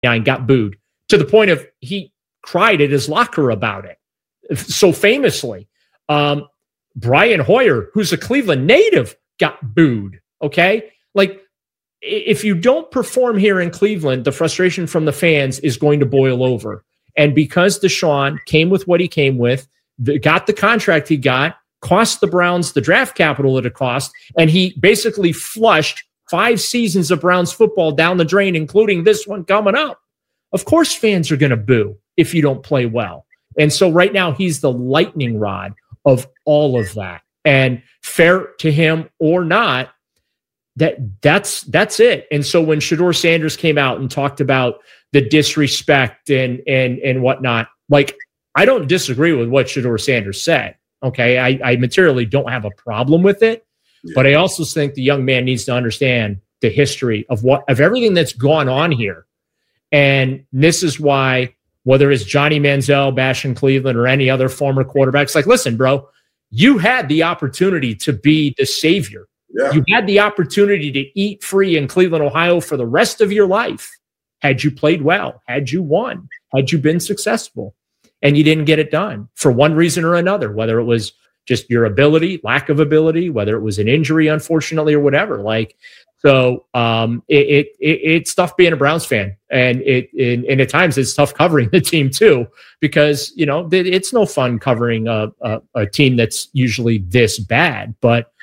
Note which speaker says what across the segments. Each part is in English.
Speaker 1: got booed to the point of he cried at his locker about it so famously. Brian Hoyer, who's a Cleveland native, got booed. Okay. Like, if you don't perform here in Cleveland, the frustration from the fans is going to boil over. And because Deshaun came with what he came with, got the contract he got, cost the Browns the draft capital that it cost, and he basically flushed 5 seasons of Browns football down the drain, including this one coming up. Of course, fans are going to boo if you don't play well. And so right now, he's the lightning rod of all of that. And fair to him or not, that's it. And so when Shedeur Sanders came out and talked about the disrespect and whatnot, like, I don't disagree with what Shedeur Sanders said. Okay, I materially don't have a problem with it, but I also think the young man needs to understand the history of everything that's gone on here. And this is why, whether it's Johnny Manziel bashing Cleveland or any other former quarterbacks, like, listen, bro, you had the opportunity to be the savior. Yeah. You had the opportunity to eat free in Cleveland, Ohio for the rest of your life. Had you played well, had you won, had you been successful, and you didn't get it done for one reason or another, whether it was just your ability, lack of ability, whether it was an injury, unfortunately, or whatever. Like, so it's tough being a Browns fan, and at times it's tough covering the team too, because it's no fun covering a team that's usually this bad. But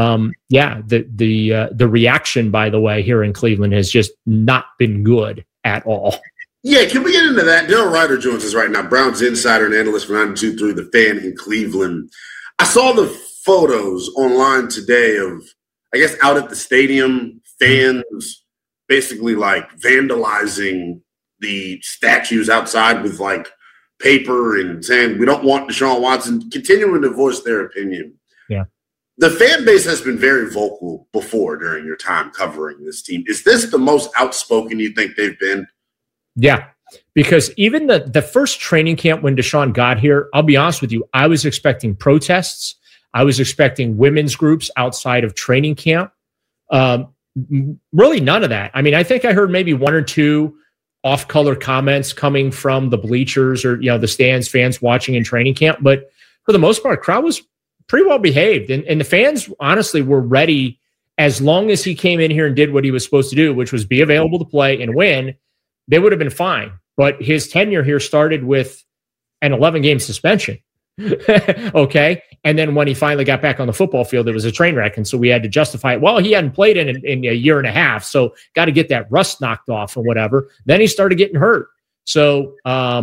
Speaker 1: the reaction, by the way, here in Cleveland has just not been good at all.
Speaker 2: Yeah, can we get into that? Daryl Ryder joins us right now, Browns insider and analyst for 92.3 The Fan in Cleveland. I saw the photos online today of, I guess, out at the stadium, fans basically like vandalizing the statues outside with like paper and saying, we don't want Deshaun Watson, continuing to voice their opinion.
Speaker 1: Yeah.
Speaker 2: The fan base has been very vocal before during your time covering this team. Is this the most outspoken you think they've been?
Speaker 1: Yeah, because even the first training camp when Deshaun got here, I'll be honest with you, I was expecting protests. I was expecting women's groups outside of training camp. Really none of that. I mean, I think I heard maybe 1 or 2 off-color comments coming from the bleachers or, the stands, fans watching in training camp. But for the most part, crowd was pretty well behaved. And the fans, honestly, were ready as long as he came in here and did what he was supposed to do, which was be available to play and win. They would have been fine. But his tenure here started with an 11-game suspension. Okay. And then when he finally got back on the football field, it was a train wreck. And so we had to justify it. Well, he hadn't played in a year and a half. So got to get that rust knocked off and whatever. Then he started getting hurt. So,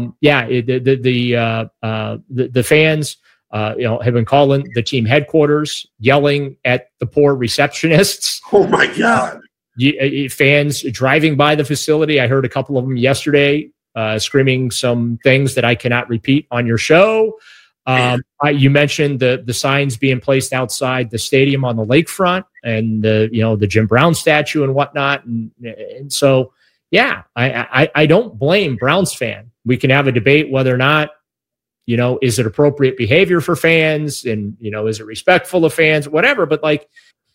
Speaker 1: the fans, have been calling the team headquarters, yelling at the poor receptionists.
Speaker 2: Oh, my God.
Speaker 1: Fans driving by the facility. I heard a couple of them yesterday screaming some things that I cannot repeat on your show. You mentioned the signs being placed outside the stadium on the lakefront and the Jim Brown statue and whatnot. And so, yeah, I don't blame Browns fan. We can have a debate whether or not, is it appropriate behavior for fans and, is it respectful of fans, whatever. But like,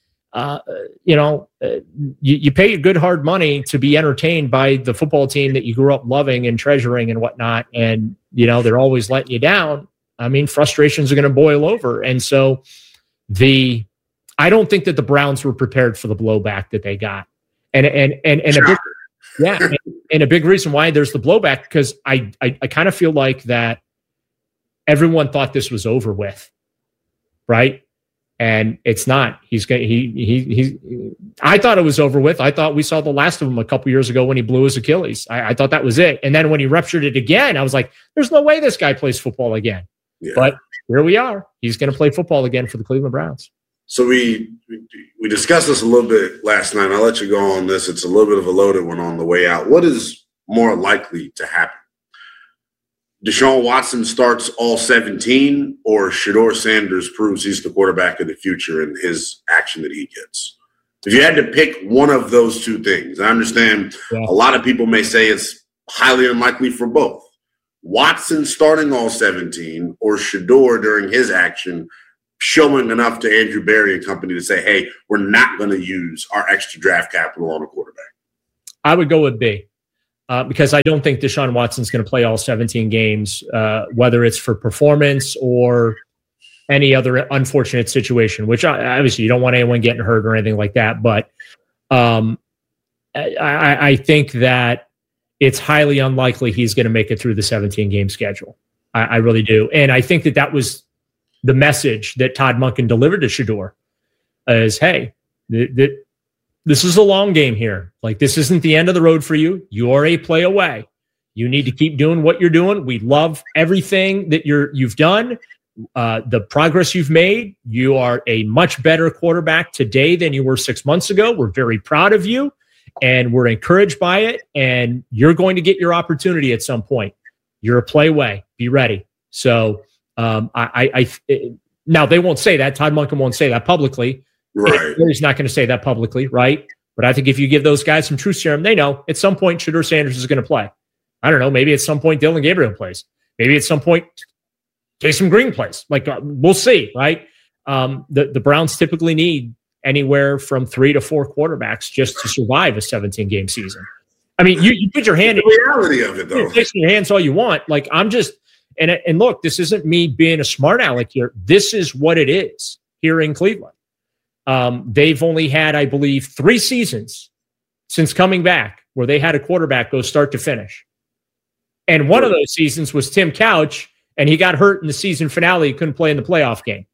Speaker 1: you pay your good hard money to be entertained by the football team that you grew up loving and treasuring and whatnot. And, they're always letting you down. I mean, frustrations are going to boil over. And so I don't think that the Browns were prepared for the blowback that they got. And a big reason why there's the blowback, because I kind of feel like that everyone thought this was over with. Right. And it's not. I thought it was over with. I thought we saw the last of him a couple years ago when he blew his Achilles. I thought that was it. And then when he ruptured it again, I was like, there's no way this guy plays football again. Yeah. But here we are. He's going to play football again for the Cleveland Browns.
Speaker 2: So we discussed this a little bit last night. I'll let you go on this. It's a little bit of a loaded one on the way out. What is more likely to happen? Deshaun Watson starts all 17, or Shedeur Sanders proves he's the quarterback of the future in his action that he gets? If you had to pick one of those two things, I understand a lot of people may say it's highly unlikely for both. Watson starting all 17 or Shedeur during his action showing enough to Andrew Berry and company to say, hey, we're not going to use our extra draft capital on a quarterback?
Speaker 1: I would go with B. because I don't think Deshaun Watson's going to play all 17 games, whether it's for performance or any other unfortunate situation, which obviously you don't want anyone getting hurt or anything like that. But I think that it's highly unlikely he's going to make it through the 17-game schedule. I really do. And I think that was the message that Todd Monken delivered to Shedeur is, hey, this is a long game here. Like, this isn't the end of the road for you. You are a play away. You need to keep doing what you're doing. We love everything that you've done, the progress you've made. You are a much better quarterback today than you were 6 months ago. We're very proud of you, and we're encouraged by it, and you're going to get your opportunity at some point. You're a play away. Be ready. So now they won't say that. Todd Monken won't say that publicly.
Speaker 2: Right.
Speaker 1: He's not going to say that publicly, right? But I think if you give those guys some truth serum, they know at some point Shedeur Sanders is going to play. I don't know. Maybe at some point Dillon Gabriel plays. Maybe at some point Taysom Green plays. Like, we'll see, right? The Browns typically need anywhere from 3 to 4 quarterbacks just to survive a 17-game season. I mean, you put your hand in
Speaker 2: the reality of it, though.
Speaker 1: You're fixing your hands all you want. Like, I'm just and look, this isn't me being a smart aleck here. This is what it is here in Cleveland. They've only had, I believe, 3 seasons since coming back where they had a quarterback go start to finish. And one of those seasons was Tim Couch, and he got hurt in the season finale. He couldn't play in the playoff game.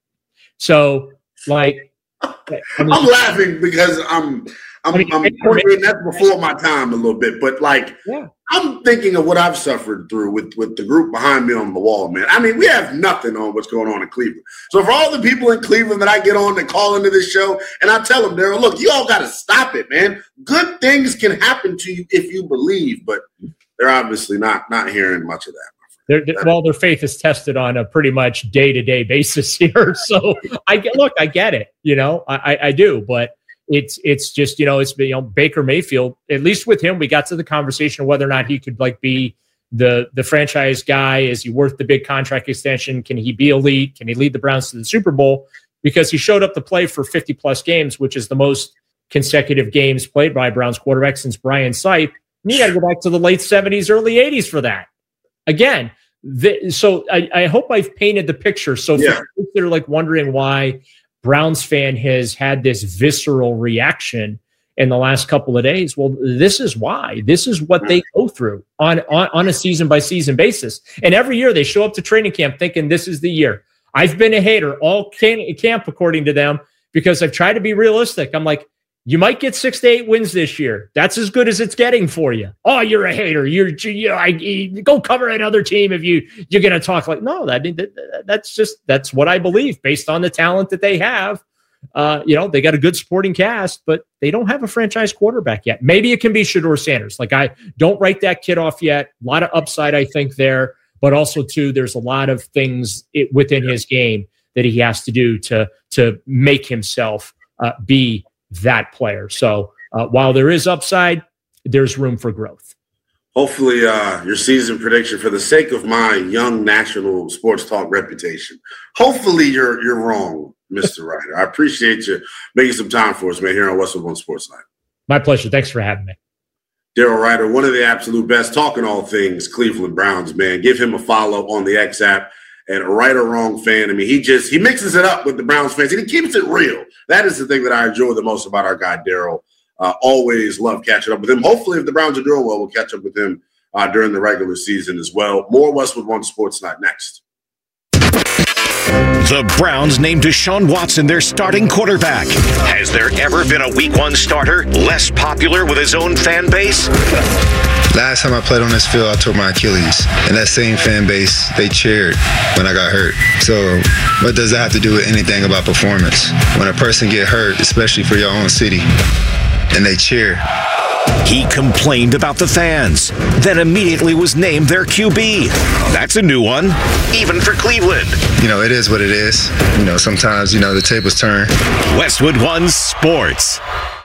Speaker 1: So, like,
Speaker 2: I'm laughing because I'm pointing that's before my time a little bit, but like, yeah. I'm thinking of what I've suffered through with the group behind me on the wall, man. I mean, we have nothing on what's going on in Cleveland. So for all the people in Cleveland that I get on and call into this show, and I tell them, Daryl, look, you all got to stop it, man. Good things can happen to you if you believe, but they're obviously not hearing much of that.
Speaker 1: Their faith is tested on a pretty much day-to-day basis here. So I get it. You know, I do, but it's just, Baker Mayfield, at least with him, we got to the conversation of whether or not he could be the franchise guy. Is he worth the big contract extension? Can he be elite? Can he lead the Browns to the Super Bowl? Because he showed up to play for 50 plus games, which is the most consecutive games played by a Browns quarterback since Brian Sipe. And you got to go back to the late 70s, early 80s for that. Again, so I hope I've painted the picture. So for those that are wondering why Browns fan has had this visceral reaction in the last couple of days. Well, this is why. This is what they go through on a season-by-season basis. And every year they show up to training camp thinking this is the year. I've been a hater all camp, according to them, because I've tried to be realistic. I'm like, you might get 6 to 8 wins this year. That's as good as it's getting for you. Oh, you're a hater. You go cover another team if you're going to talk like, no, that's what I believe based on the talent that they have. They got a good supporting cast, but they don't have a franchise quarterback yet. Maybe it can be Shedeur Sanders. I don't write that kid off yet. A lot of upside, I think, there, but also too, there's a lot of things within his game that he has to do to make himself be that player. So while there is upside, there's room for growth.
Speaker 2: Hopefully your season prediction, for the sake of my young national sports talk reputation, hopefully you're wrong, Mr. Ryder. I appreciate you making some time for us, man, here on Westwood One Sports Night.
Speaker 1: My pleasure. Thanks for having me.
Speaker 2: Daryl Ryder, one of the absolute best, talking all things Cleveland Browns, man. Give him a follow on the X app. And a right or wrong fan, I mean, he mixes it up with the Browns fans, and he keeps it real. That is the thing that I enjoy the most about our guy, Daryl. Always love catching up with him. Hopefully, if the Browns are doing well, we'll catch up with him during the regular season as well. More Westwood One Sports Night next.
Speaker 3: The Browns named Deshaun Watson their starting quarterback. Has there ever been a Week 1 starter less popular with his own fan base?
Speaker 4: Last time I played on this field, I tore my Achilles. And that same fan base, they cheered when I got hurt. So what does that have to do with anything about performance? When a person get hurt, especially for your own city, and they cheer.
Speaker 3: He complained about the fans, then immediately was named their QB. That's a new one, even for Cleveland.
Speaker 4: It is what it is. Sometimes, the tables turn.
Speaker 3: Westwood One Sports.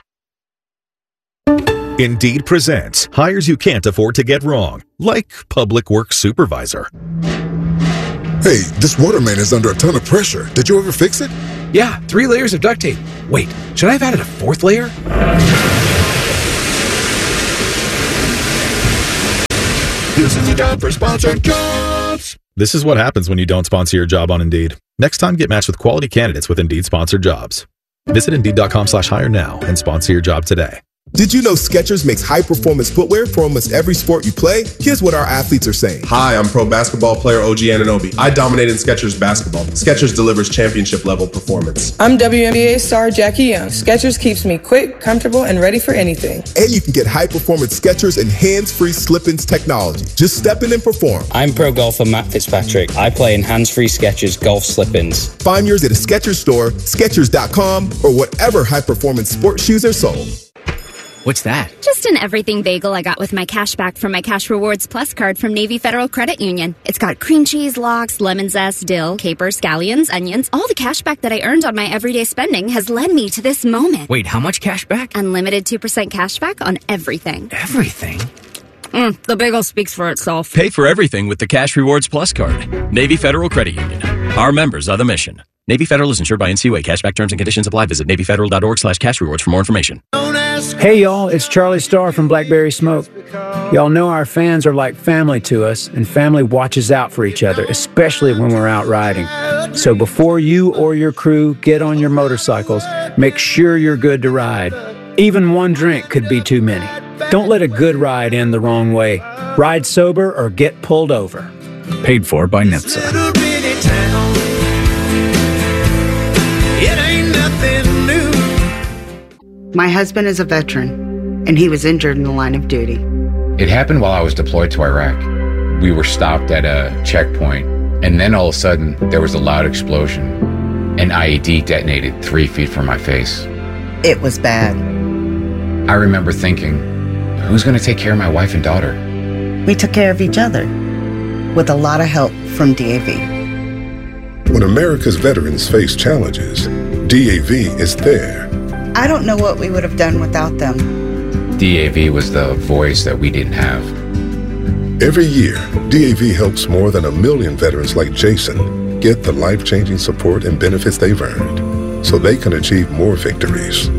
Speaker 5: Indeed presents hires you can't afford to get wrong, like public works supervisor.
Speaker 6: Hey, this water main is under a ton of pressure. Did you ever fix it?
Speaker 7: Yeah, 3 layers of duct tape. Wait, should I have added a 4th layer?
Speaker 6: This is the time for sponsored jobs.
Speaker 5: This is what happens when you don't sponsor your job on Indeed. Next time, get matched with quality candidates with Indeed sponsored jobs. Visit Indeed.com/hire now and sponsor your job today.
Speaker 8: Did you know Skechers makes high-performance footwear for almost every sport you play? Here's what our athletes are saying.
Speaker 9: Hi, I'm pro basketball player OG Anunoby. I dominated Skechers basketball. Skechers delivers championship-level performance.
Speaker 10: I'm WNBA star Jackie Young. Skechers keeps me quick, comfortable, and ready for anything.
Speaker 8: And you can get high-performance Skechers and hands-free slip-ins technology. Just step in and perform.
Speaker 11: I'm pro golfer Matt Fitzpatrick. I play in hands-free Skechers golf slip-ins.
Speaker 8: Find yours at a Skechers store, Skechers.com, or whatever high-performance sports shoes are sold.
Speaker 12: What's that?
Speaker 13: Just an everything bagel I got with my cash back from my Cash Rewards Plus card from Navy Federal Credit Union. It's got cream cheese, lox, lemon zest, dill, capers, scallions, onions. All the cash back that I earned on my everyday spending has led me to this moment.
Speaker 12: Wait, how much cash back?
Speaker 13: Unlimited 2% cash back on everything.
Speaker 12: Everything?
Speaker 13: The bagel speaks for itself.
Speaker 14: Pay for everything with the Cash Rewards Plus card. Navy Federal Credit Union. Our members are the mission. Navy Federal is insured by NCUA. Cashback terms and conditions apply. Visit NavyFederal.org/cashrewards for more information.
Speaker 15: Hey y'all, it's Charlie Starr from Blackberry Smoke. Y'all know our fans are like family to us, and family watches out for each other, especially when we're out riding. So before you or your crew get on your motorcycles, make sure you're good to ride. Even one drink could be too many. Don't let a good ride end the wrong way. Ride sober or get pulled over.
Speaker 16: Paid for by NHTSA.
Speaker 17: My husband is a veteran, and he was injured in the line of duty.
Speaker 16: It happened while I was deployed to Iraq. We were stopped at a checkpoint, and then all of a sudden, there was a loud explosion. An IED detonated 3 feet from my face.
Speaker 17: It was bad.
Speaker 16: I remember thinking, who's going to take care of my wife and daughter?
Speaker 17: We took care of each other, with a lot of help from DAV.
Speaker 6: When America's veterans face challenges, DAV is there.
Speaker 17: I don't know what we would have done without them.
Speaker 16: DAV was the voice that we didn't have.
Speaker 6: Every year, DAV helps more than 1 million veterans like Jason get the life-changing support and benefits they've earned so they can achieve more victories.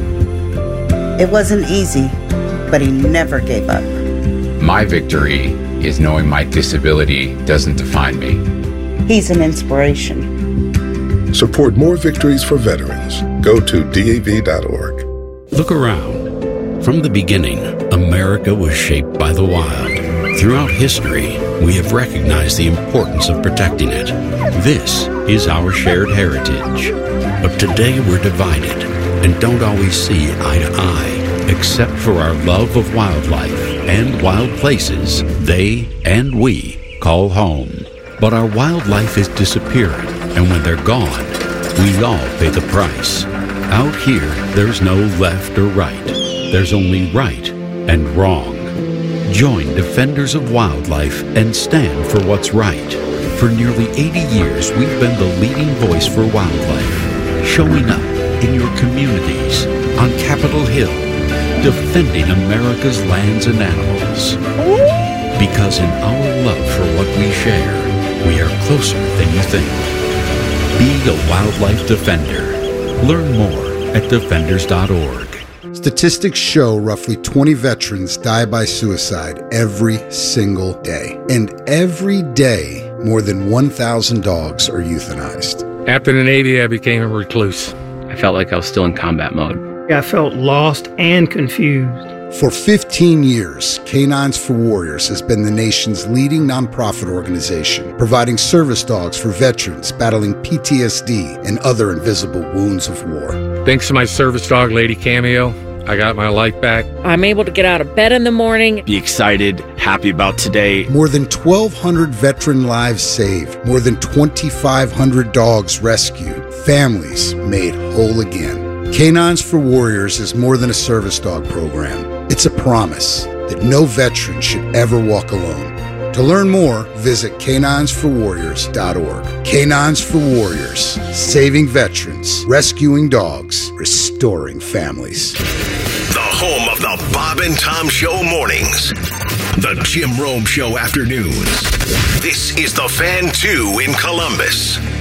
Speaker 17: It wasn't easy, but he never gave up.
Speaker 16: My victory is knowing my disability doesn't define me.
Speaker 17: He's an inspiration.
Speaker 6: Support more victories for veterans. Go to DAV.org.
Speaker 18: Look around. From the beginning, America was shaped by the wild. Throughout history, we have recognized the importance of protecting it. This is our shared heritage. But today we're divided and don't always see eye to eye, except for our love of wildlife and wild places they and we call home. But our wildlife is disappearing, and when they're gone, we all pay the price. Out here, there's no left or right. There's only right and wrong. Join Defenders of Wildlife and stand for what's right. For nearly 80 years, we've been the leading voice for wildlife, showing up in your communities, on Capitol Hill, defending America's lands and animals. Because in our love for what we share, we are closer than you think. Be a wildlife defender. Learn more at defenders.org.
Speaker 19: Statistics show roughly 20 veterans die by suicide every single day. And every day, more than 1,000 dogs are euthanized.
Speaker 20: After the Navy, I became a recluse.
Speaker 11: I felt like I was still in combat mode.
Speaker 21: I felt lost and confused.
Speaker 19: For 15 years, Canines for Warriors has been the nation's leading nonprofit organization, providing service dogs for veterans battling PTSD and other invisible wounds of war.
Speaker 20: Thanks to my service dog, Lady Cameo, I got my life back.
Speaker 22: I'm able to get out of bed in the morning.
Speaker 23: Be excited, happy about today.
Speaker 19: More than 1,200 veteran lives saved. More than 2,500 dogs rescued. Families made whole again. Canines for Warriors is more than a service dog program. It's a promise that no veteran should ever walk alone. To learn more, visit caninesforwarriors.org. Canines for Warriors, saving veterans, rescuing dogs, restoring families.
Speaker 3: The home of the Bob and Tom Show mornings. The Jim Rome Show afternoons. This is The Fan 2 in Columbus.